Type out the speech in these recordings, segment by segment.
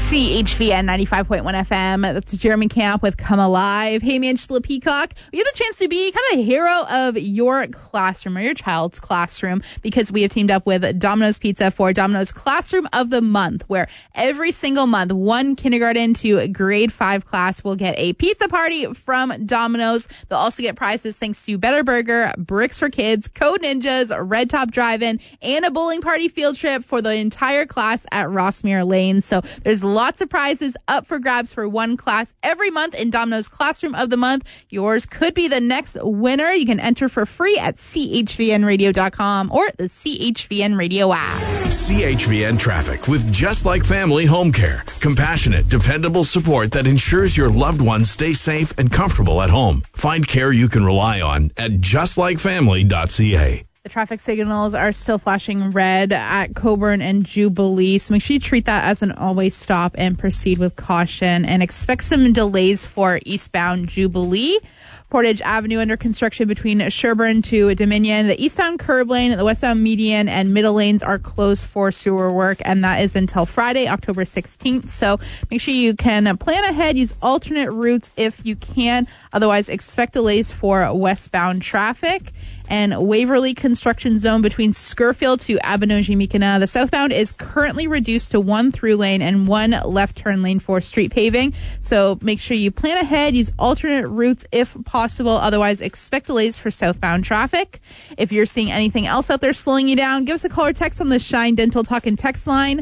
CHVN 95.1 FM. That's Jeremy Camp with Come Alive. Hey, Angela Peacock. We have the chance to be kind of the hero of your classroom or your child's classroom because we have teamed up with Domino's Pizza for Domino's Classroom of the Month, where every single month, one kindergarten to grade 5 class will get a pizza party from Domino's. They'll also get prizes thanks to Better Burger, Bricks for Kids, Code Ninjas, Red Top Drive-In, and a bowling party field trip for the entire class at Rossmere Lane. So there's lots of prizes up for grabs for one class every month in Domino's Classroom of the Month. Yours could be the next winner. You can enter for free at chvnradio.com or the CHVN Radio app. CHVN Traffic with Just Like Family Home Care. Compassionate, dependable support that ensures your loved ones stay safe and comfortable at home. Find care you can rely on at justlikefamily.ca. The traffic signals are still flashing red at Coburn and Jubilee, so make sure you treat that as an always stop and proceed with caution, and expect some delays for eastbound Jubilee. Portage Avenue under construction between Sherburne to Dominion. The eastbound curb lane, the westbound median, and middle lanes are closed for sewer work, and that is until Friday, October 16th. So make sure you can plan ahead, use alternate routes if you can. Otherwise, expect delays for westbound traffic. And Waverly construction zone between Skirfield to Abinogi-Mikina. The southbound is currently reduced to one through lane and one left turn lane for street paving. So make sure you plan ahead, use alternate routes if possible. Otherwise, expect delays for southbound traffic. If you're seeing anything else out there slowing you down, give us a call or text on the Shine Dental Talk and Text line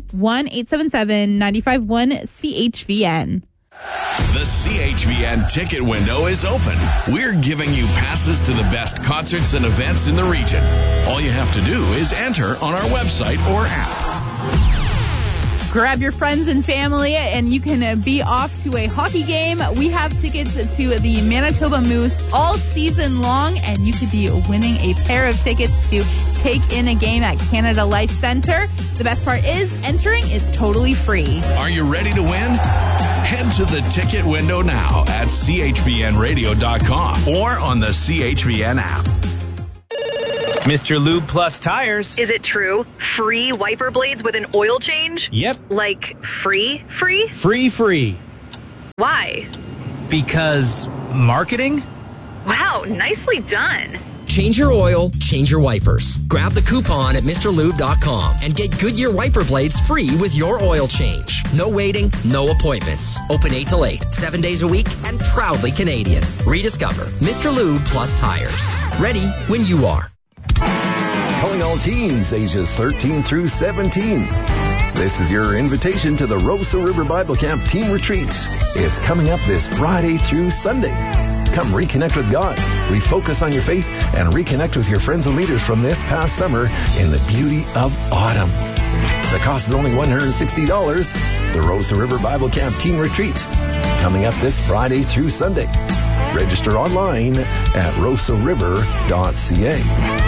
1-877-951-CHVN. The CHVN ticket window is open. We're giving you passes to the best concerts and events in the region. All you have to do is enter on our website or app. Grab your friends and family and you can be off to a hockey game. We have tickets to the Manitoba Moose all season long, and you could be winning a pair of tickets to take in a game at Canada Life Center. The best part is entering is totally free. Are you ready to win? Head to the ticket window now at chvnradio.com or on the CHVN app. Mr. Lube Plus Tires. Is it true? Free wiper blades with an oil change? Yep. Like free? Free. Why? Because marketing? Wow, nicely done. Change your oil, change your wipers. Grab the coupon at MrLube.com and get Goodyear wiper blades free with your oil change. No waiting, no appointments. Open 8 till 8, 7 days a week, and proudly Canadian. Rediscover Mr. Lube Plus Tires. Ready when you are. Calling all teens ages 13 through 17. This is your invitation to the Roseau River Bible Camp Teen Retreat. It's coming up this Friday through Sunday. Come reconnect with God, refocus on your faith, and reconnect with your friends and leaders from this past summer in the beauty of autumn. The cost is only $160. The Roseau River Bible Camp Teen Retreat, coming up this Friday through Sunday. Register online at roseauriver.ca.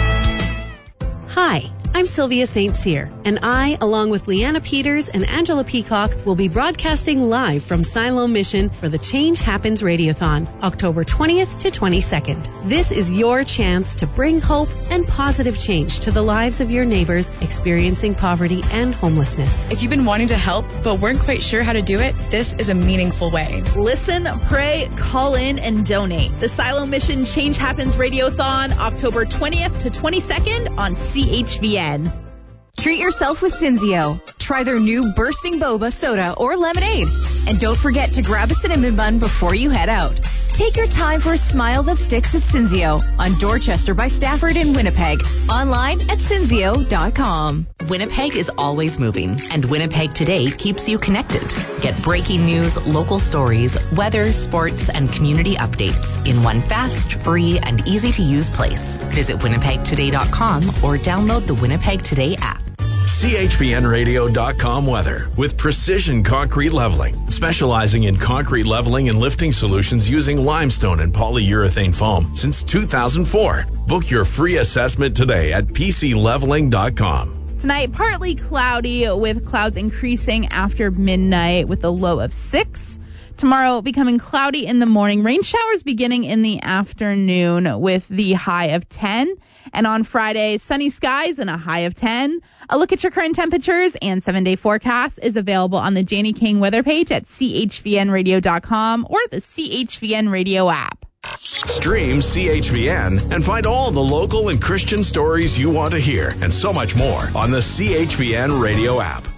Hi, I'm Sylvia St. Cyr, and I, along with Leanna Peters and Angela Peacock, will be broadcasting live from Siloam Mission for the Change Happens Radiothon, October 20th to 22nd. This is your chance to bring hope and positive change to the lives of your neighbors experiencing poverty and homelessness. If you've been wanting to help but weren't quite sure how to do it, this is a meaningful way. Listen, pray, call in, and donate. The Siloam Mission Change Happens Radiothon, October 20th to 22nd on CHVN. Treat yourself with Cinzio. Try their new Bursting Boba soda or lemonade. And don't forget to grab a cinnamon bun before you head out. Take your time for a smile that sticks at Cinzio on Dorchester by Stafford in Winnipeg. Online at cinzio.com. Winnipeg is always moving, and Winnipeg Today keeps you connected. Get breaking news, local stories, weather, sports, and community updates in one fast, free, and easy-to-use place. Visit winnipegtoday.com or download the Winnipeg Today app. CHVNradio.com weather with Precision Concrete Leveling, specializing in concrete leveling and lifting solutions using limestone and polyurethane foam since 2004. Book your free assessment today at PCLeveling.com. Tonight, partly cloudy with clouds increasing after midnight with a low of 6. Tomorrow, becoming cloudy in the morning. Rain showers beginning in the afternoon with the high of 10. And on Friday, sunny skies and a high of 10. A look at your current temperatures and 7-day forecast is available on the Janie King weather page at chvnradio.com or the CHVN Radio app. Stream CHVN and find all the local and Christian stories you want to hear and so much more on the CHVN Radio app.